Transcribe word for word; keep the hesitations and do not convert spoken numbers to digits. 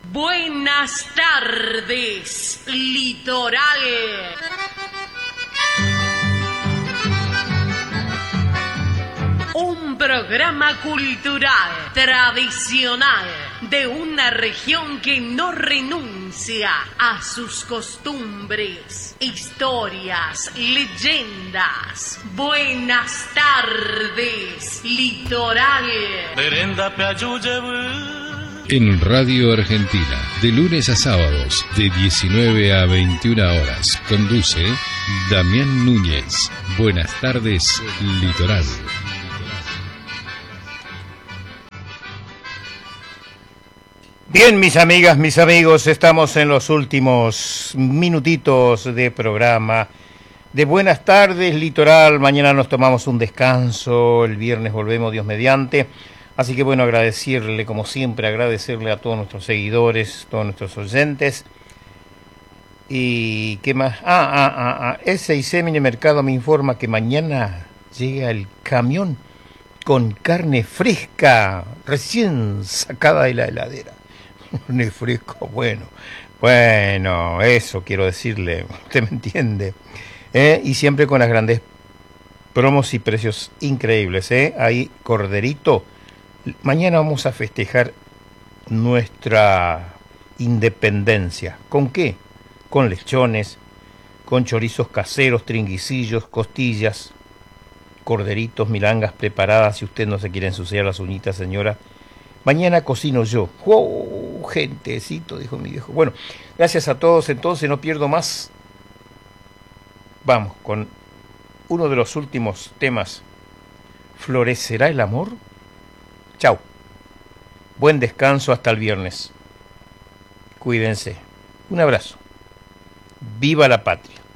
Buenas tardes, litoral. Un programa cultural, tradicional, de una región que no renuncia a sus costumbres, historias, leyendas. Buenas tardes, litoral. En Radio Argentina, de lunes a sábados, de diecinueve a veintiuna horas, conduce Damián Núñez. Buenas tardes, litoral. Bien, mis amigas, mis amigos, estamos en los últimos minutitos de programa de Buenas tardes, litoral. Mañana nos tomamos un descanso, el viernes volvemos, Dios mediante. Así que bueno, agradecerle, como siempre, agradecerle a todos nuestros seguidores, todos nuestros oyentes. ¿Y qué más? Ah, ah, ah, ah. S I C Mini Mercado me informa que mañana llega el camión con carne fresca, recién sacada de la heladera. Carne fresco, bueno, bueno, eso quiero decirle, usted me entiende. ¿Eh? Y siempre con las grandes promos y precios increíbles, ¿eh? Ahí, corderito. Mañana vamos a festejar nuestra independencia. ¿Con qué? Con lechones, con chorizos caseros, tringuicillos, costillas, corderitos, milangas preparadas. Si usted no se quiere ensuciar las uñitas, señora, mañana cocino yo. ¡Wow! Gentecito, dijo mi viejo. Bueno, gracias a todos. Entonces no pierdo más. Vamos con uno de los últimos temas. ¿Florecerá el amor? Chau. Buen descanso hasta el viernes. Cuídense. Un abrazo. Viva la patria.